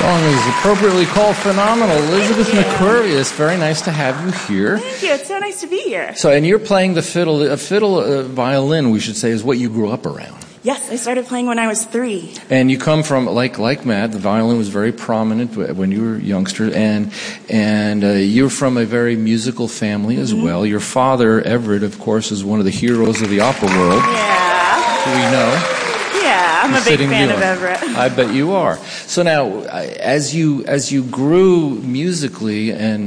song is appropriately called Phenomenal. Elizabeth McQuarrie, it's very nice to have you here. Thank you. It's so nice to be here. So, and you're playing the fiddle. Violin, we should say, is what you grew up around. Yes, I started playing when I was 3. And you come from, like Matt, the violin was very prominent when you were a youngster, and you're from a very musical family as well. Your father, Everett, of course, is one of the heroes of the opera world. Yeah. Who we know. Yeah, I'm a big fan of Everett. I bet you are. So now, as you grew musically and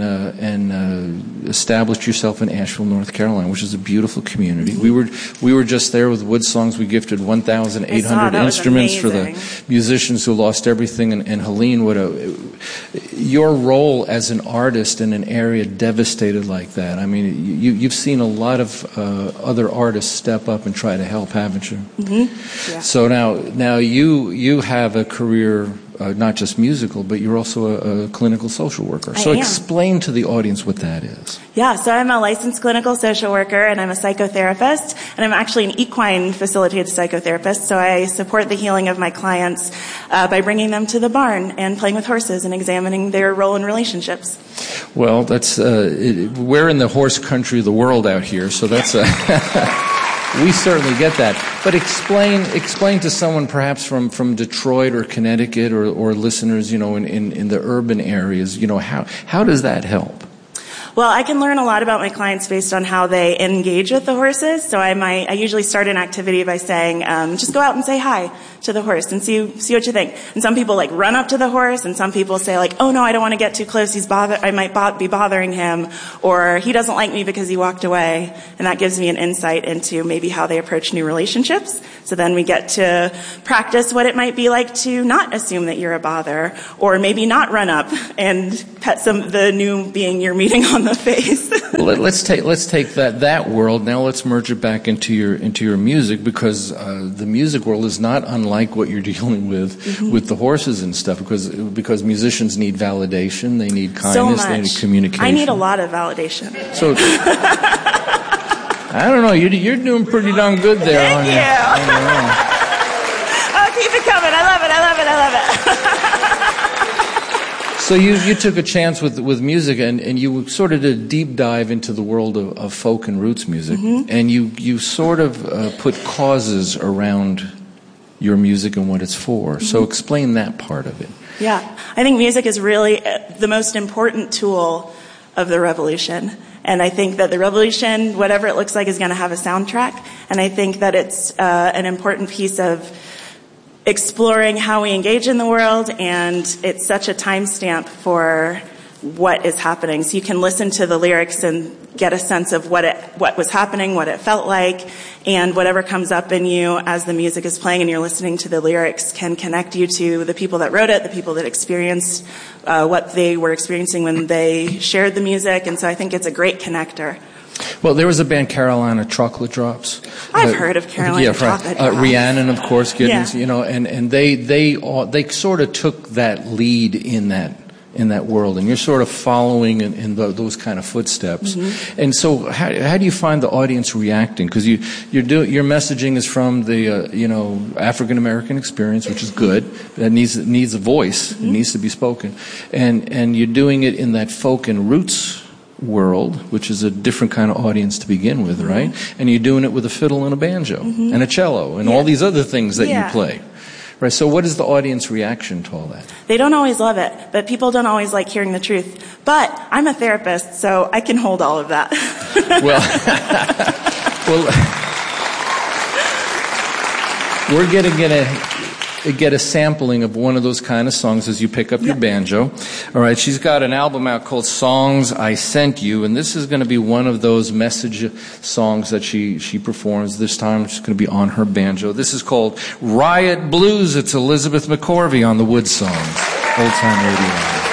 established yourself in Asheville, North Carolina, which is a beautiful community. We were just there with Wood Songs. We gifted 1,800 instruments for the musicians who lost everything. And Helene, your role as an artist in an area devastated like that. I mean, you've seen a lot of other artists step up and try to help, haven't you? Mm-hmm. Yeah. So now you have a career, not just musical, but you're also a clinical social worker. So explain to the audience what that is. Yeah, so I'm a licensed clinical social worker, and I'm a psychotherapist, and I'm actually an equine facilitated psychotherapist, so I support the healing of my clients by bringing them to the barn and playing with horses and examining their role in relationships. Well, that's we're in the horse country of the world out here, so that's we certainly get that. But explain to someone perhaps from Detroit or Connecticut or listeners, in the urban areas, how does that help? Well, I can learn a lot about my clients based on how they engage with the horses. So I usually start an activity by saying, just go out and say hi to the horse and see what you think. And some people run up to the horse, and some people say oh no, I don't want to get too close. I might be bothering him, or he doesn't like me because he walked away. And that gives me an insight into maybe how they approach new relationships. So then we get to practice what it might be like to not assume that you're a bother, or maybe not run up and pet the new being you're meeting on the face. Well, let's take that world. Now let's merge it back into your music, because the music world is not unlike what you're dealing with the horses and stuff, because musicians need validation, they need kindness, they need communication. I need a lot of validation. So I don't know, you're doing pretty darn good there. Thank you. Oh, keep it coming. I love it. So you took a chance with music, and you sort of did a deep dive into the world of folk and roots music, and you sort of put causes around your music and what it's for. So explain that part of it. Yeah, I think music is really the most important tool of the revolution. And I think that the revolution, whatever it looks like, is going to have a soundtrack. And I think that it's an important piece of exploring how we engage in the world, and it's such a timestamp for what is happening. So you can listen to the lyrics and get a sense of what was happening, what it felt like, and whatever comes up in you as the music is playing and you're listening to the lyrics can connect you to the people that wrote it, the people that experienced what they were experiencing when they shared the music. And so I think it's a great connector. Well, there was a band, Carolina Chocolate Drops. I've heard of Carolina Chocolate Drops. Rhiannon, of course, Giddens, and they sort of took that lead in that world, and you're sort of following in those kind of footsteps. And so, how do you find the audience reacting? Because your messaging is from the African American experience, which is good. That needs a voice. It needs to be spoken, and you're doing it in that folk and roots world, which is a different kind of audience to begin with, right? And you're doing it with a fiddle and a banjo and a cello and all these other things that you play. Right, so what is the audience reaction to all that? They don't always love it, but people don't always like hearing the truth. But I'm a therapist, so I can hold all of that. well, we're going to get a sampling of one of those kind of songs as you pick up your banjo. All right, she's got an album out called Songs I Sent You, and this is going to be one of those message songs that she performs. This time it's going to be on her banjo. This is called Riot Blues. It's Elizabeth McQuarrie on the Wood Songs, Old Time Radio.